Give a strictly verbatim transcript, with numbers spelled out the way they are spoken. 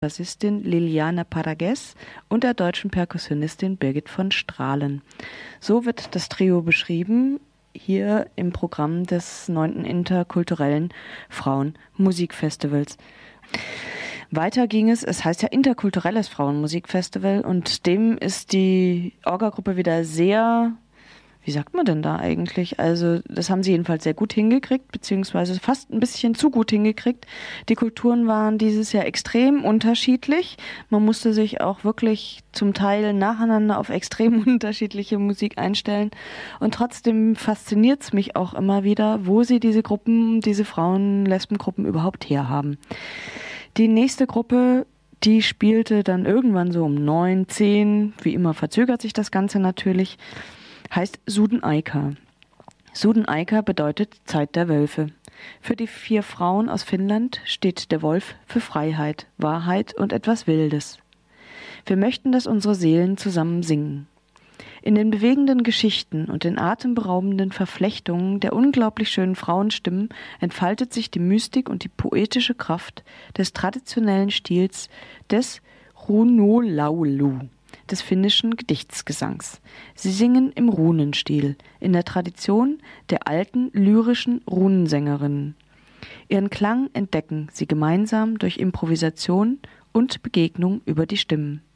Bassistin Liliana Paragues und der deutschen Perkussionistin Birgit von Strahlen. So wird das Trio beschrieben hier im Programm des neunten Interkulturellen Frauenmusikfestivals. Weiter ging es, es heißt ja Interkulturelles Frauenmusikfestival, und dem ist die Orga-Gruppe wieder sehr, wie sagt man denn da eigentlich? Also das haben sie jedenfalls sehr gut hingekriegt, beziehungsweise fast ein bisschen zu gut hingekriegt. Die Kulturen waren dieses Jahr extrem unterschiedlich. Man musste sich auch wirklich zum Teil nacheinander auf extrem unterschiedliche Musik einstellen. Und trotzdem fasziniert es mich auch immer wieder, wo sie diese Gruppen, diese Frauen-Lesben-Gruppen überhaupt herhaben. Die nächste Gruppe, die spielte dann irgendwann so um neun, zehn, wie immer verzögert sich das Ganze natürlich, heißt Sudenaika. Sudenaika bedeutet Zeit der Wölfe. Für die vier Frauen aus Finnland steht der Wolf für Freiheit, Wahrheit und etwas Wildes. Wir möchten, dass unsere Seelen zusammen singen. In den bewegenden Geschichten und den atemberaubenden Verflechtungen der unglaublich schönen Frauenstimmen entfaltet sich die Mystik und die poetische Kraft des traditionellen Stils des Runolaulu, des finnischen Gedichtsgesangs. Sie singen im Runenstil, in der Tradition der alten lyrischen Runensängerinnen. Ihren Klang entdecken sie gemeinsam durch Improvisation und Begegnung über die Stimmen.